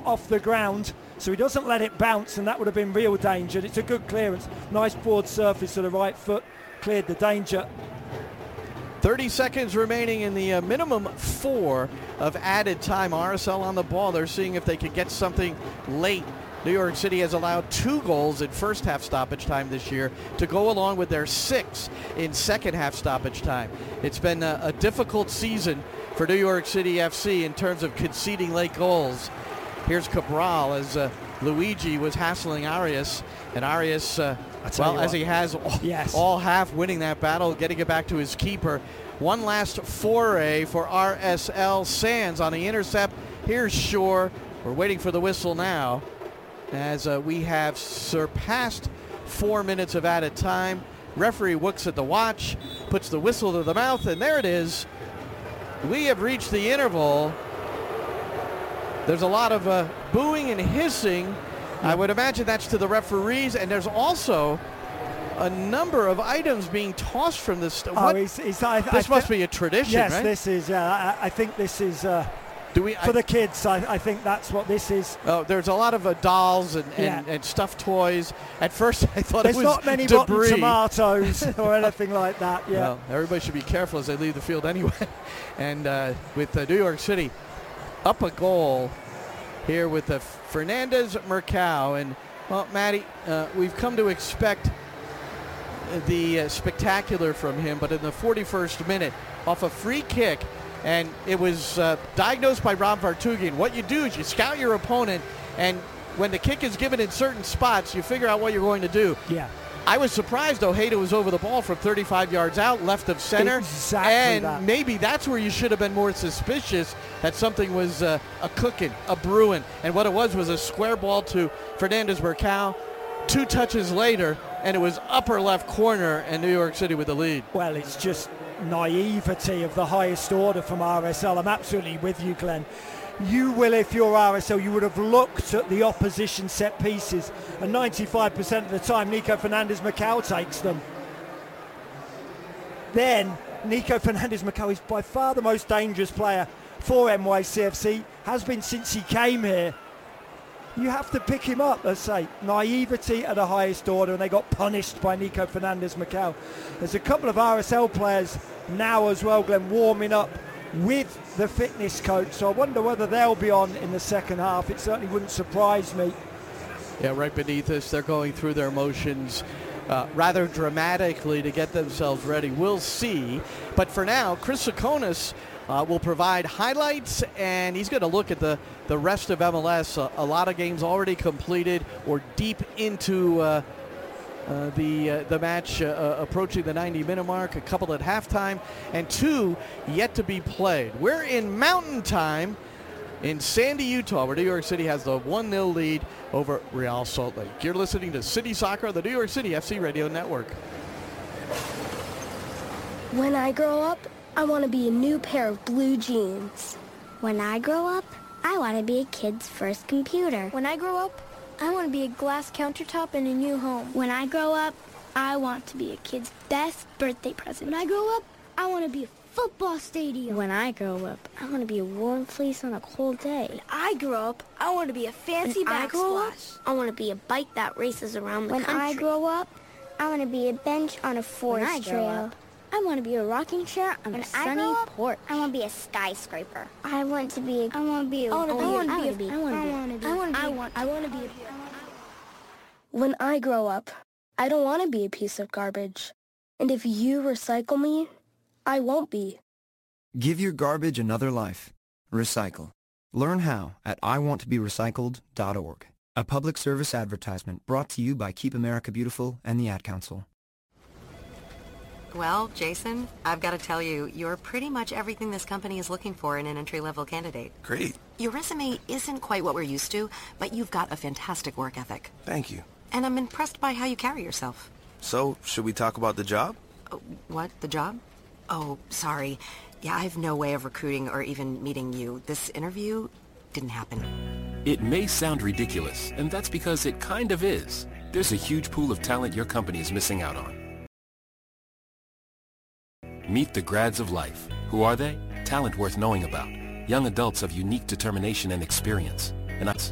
off the ground, so he doesn't let it bounce, and that would have been real danger. It's a good clearance. Nice broad surface to the right foot. Cleared the danger. 30 seconds remaining in the minimum 4 of added time. RSL on the ball. They're seeing if they could get something late. New York City has allowed 2 goals in first half stoppage time this year to go along with their 6 in second half stoppage time. It's been a difficult season for New York City FC in terms of conceding late goals. Here's Cabral as Luigi was hassling Arias, and Arias, as he has all half, winning that battle, getting it back to his keeper. One last foray for RSL. Sands on the intercept. Here's Shore. We're waiting for the whistle now, as we have surpassed 4 minutes of added time. Referee looks at the watch, puts the whistle to the mouth, and there it is. We have reached the interval. There's a lot of booing and hissing. I would imagine that's to the referees, and there's also a number of items being tossed from this. This must be a tradition, yes, right? Yes, this is. I think this is for the kids. I think that's what this is. Oh, there's a lot of dolls and stuffed toys. At first, I thought there's it was not many debris. rotten tomatoes or anything like that. Yeah. Well, everybody should be careful as they leave the field anyway. And with New York City up a goal here with Fernandez Mercado. And, well, Maddie, we've come to expect the spectacular from him, but in the 41st minute, off a free kick, and it was diagnosed by Rob Vartughian. What you do is you scout your opponent, and when the kick is given in certain spots, you figure out what you're going to do. Yeah. I was surprised Ojeda was over the ball from 35 yards out, left of center. Exactly. Maybe that's where you should have been more suspicious that something was a cooking, a brewing. And what it was a square ball to Fernandez Mercado. 2 touches later, and it was upper left corner, and New York City with the lead. Well, it's just naivety of the highest order from RSL. I'm absolutely with you, Glenn. You will, if you're RSL, you would have looked at the opposition set pieces, and 95% of the time Nico Fernandez Mercado takes them. Then Nico Fernandez Mercado is by far the most dangerous player for NYCFC, has been since he came here. You have to pick him up, let's say. Naivety at the highest order, and they got punished by Nico Fernandez Mercado. There's a couple of RSL players now as well, Glenn, warming up with the fitness coach, so I wonder whether they'll be on in the second half. It certainly wouldn't surprise me. Yeah, right beneath us, they're going through their motions rather dramatically to get themselves ready. We'll see. But for now, Chris Tsakonas will provide highlights, and he's going to look at the rest of MLS. A lot of games already completed or deep into the match, approaching the 90-minute mark, a couple at halftime, and 2 yet to be played. We're in Mountain Time in Sandy, Utah, where New York City has the 1-0 lead over Real Salt Lake. You're listening to City Soccer on the New York City FC Radio Network. When I grow up, I want to be a new pair of blue jeans. When I grow up, I want to be a kid's first computer. When I grow up, I want to be a glass countertop in a new home. When I grow up, I want to be a kid's best birthday present. When I grow up, I want to be a football stadium. When I grow up, I want to be a warm fleece on a cold day. When I grow up, I want to be a fancy backsplash. I want to be a bike that races around the country. When I grow up, I want to be a bench on a forest trail. I want to be a rocking chair on a sunny porch. I want to be a skyscraper. I want to be When I grow up, I don't want to be a piece of garbage. And if you recycle me, I won't be. Give your garbage another life. Recycle. Learn how at iwanttoberecycled.org. A public service advertisement brought to you by Keep America Beautiful and the Ad Council. Well, Jason, I've got to tell you, you're pretty much everything this company is looking for in an entry-level candidate. Great. Your resume isn't quite what we're used to, but you've got a fantastic work ethic. Thank you. And I'm impressed by how you carry yourself. So, should we talk about the job? What? The job? Oh, sorry. Yeah, I have no way of recruiting or even meeting you. This interview didn't happen. It may sound ridiculous, and that's because it kind of is. There's a huge pool of talent your company is missing out on. Meet the grads of life. Who are they? Talent worth knowing about. Young adults of unique determination and experience. And us,